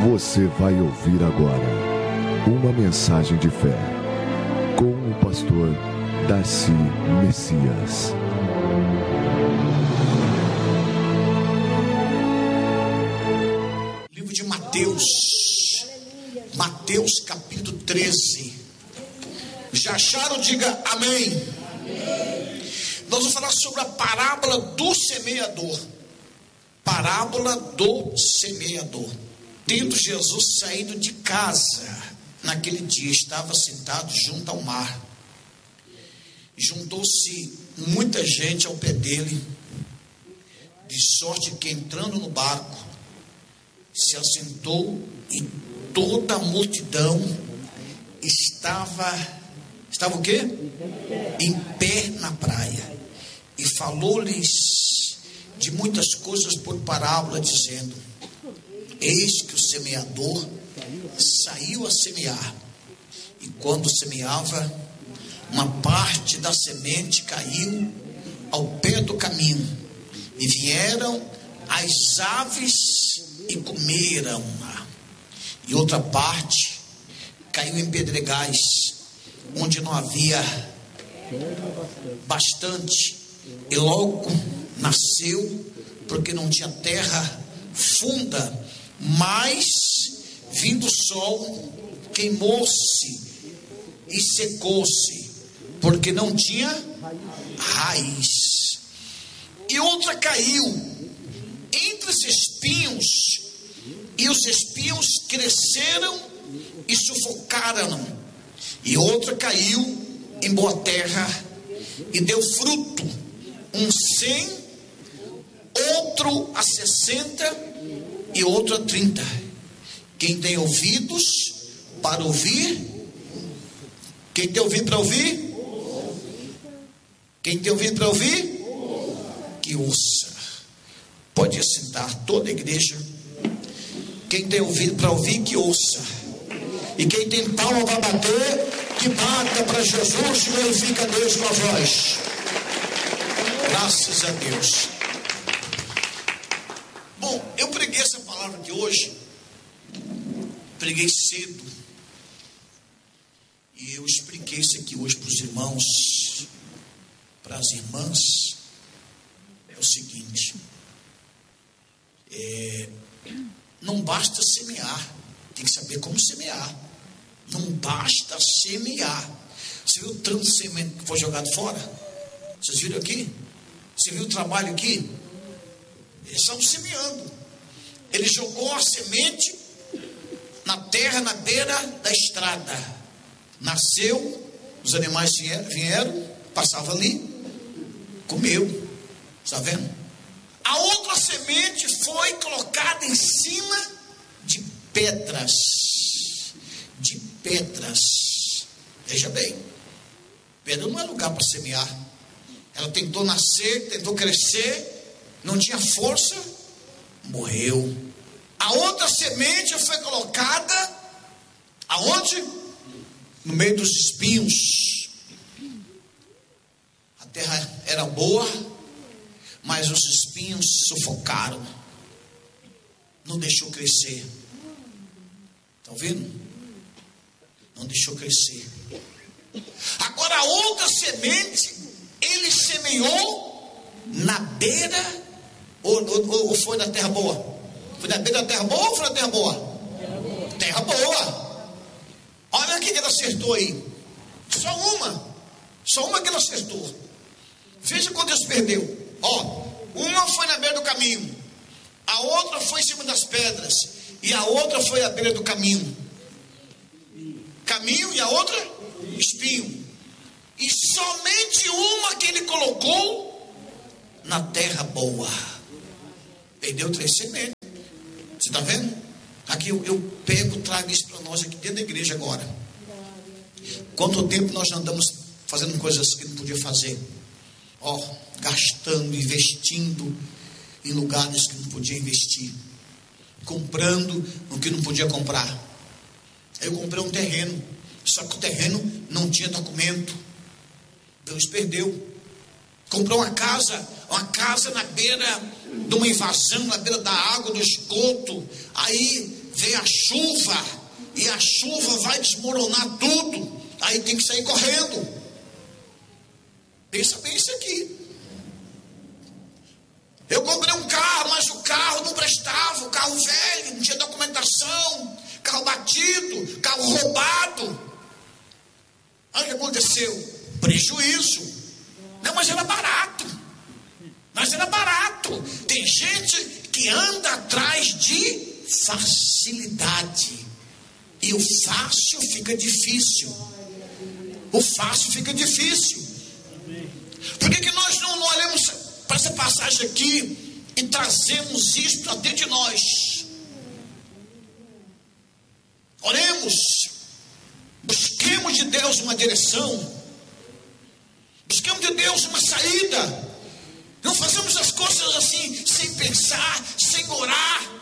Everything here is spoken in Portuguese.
Você vai ouvir agora uma mensagem de fé com o pastor Darcy Messias. Livro de Mateus, Mateus capítulo 13. Já acharam? Diga amém. Nós vamos falar sobre a parábola do semeador. Parábola do semeador. Tendo Jesus saído de casa, naquele dia estava sentado junto ao mar. Juntou-se muita gente ao pé dele, de sorte que, entrando no barco, se assentou e toda a multidão estava o quê? Em pé na praia. E falou-lhes de muitas coisas por parábola, dizendo: eis que o semeador saiu a semear. E quando semeava, uma parte da semente caiu ao pé do caminho, e vieram as aves e comeram-na. E outra parte caiu em pedregais, onde não havia bastante, e logo nasceu, porque não tinha terra funda. Mas, vindo o sol, queimou-se e secou-se, porque não tinha raiz. E outra caiu entre os espinhos, e os espinhos cresceram e sufocaram. E outra caiu em boa terra e deu fruto, um 100, outro a 60 e outro a 30. Quem tem ouvidos para ouvir? Quem tem ouvido para ouvir? Quem tem ouvido para ouvir? Que ouça. Pode assentar toda a igreja. Quem tem ouvido para ouvir, que ouça. E quem tem palma para bater, que bata para Jesus. Glorifica a Deus com a voz. Graças a Deus. Bom, eu preguei essa palavra de hoje. Preguei cedo. E eu expliquei isso aqui hoje para os irmãos, para as irmãs. É o seguinte: não basta semear, tem que saber como semear. Não basta semear. Você viu o tanto de semente que foi jogado fora? Vocês viram aqui? Você viu o trabalho aqui? Eles estavam semeando. Ele jogou a semente na terra, na beira da estrada. Nasceu, os animais vieram, passavam ali, comeu. Está vendo? A outra semente foi colocada em cima de pedras. De pedras. Veja bem, pedra não é lugar para semear. Ela tentou nascer, tentou crescer, não tinha força, morreu. A outra semente foi colocada aonde? No meio dos espinhos. A terra era boa, mas os espinhos sufocaram, não deixou crescer. Estão vendo? Não deixou crescer. Agora a outra semente, ele semeou na beira, ou foi na terra boa? Foi na beira da terra boa ou foi na terra boa? Terra boa. Olha o que ele acertou aí. Só uma que ele acertou. Veja quando Deus perdeu. Uma foi na beira do caminho, a outra foi em cima das pedras, e a outra foi à beira do caminho. Caminho e a outra espinho. E somente uma que ele colocou na terra boa. Perdeu 3 sementes. Você está vendo? Aqui eu trago isso para nós aqui dentro da igreja agora. Quanto tempo nós já andamos fazendo coisas que não podia fazer? Gastando, investindo em lugares que não podia investir, comprando o que não podia comprar. Eu comprei um terreno, só que o terreno não tinha documento. Deus perdeu. Comprou uma casa na beira de uma invasão, na beira da água, do esgoto. Aí vem a chuva, e a chuva vai desmoronar tudo, aí tem que sair correndo. Pensa bem isso aqui. Eu comprei um carro, mas o carro não prestava, o carro velho, não tinha documentação, carro batido, carro roubado. Aí o que aconteceu? Prejuízo. Não, mas era barato. Tem gente que anda atrás de facilidade, e o fácil fica difícil. Por que nós não olhamos para essa passagem aqui e trazemos isso para dentro de nós? Oremos, busquemos de Deus uma direção, busquemos de Deus uma saída. Não fazemos as coisas assim, sem pensar, sem orar.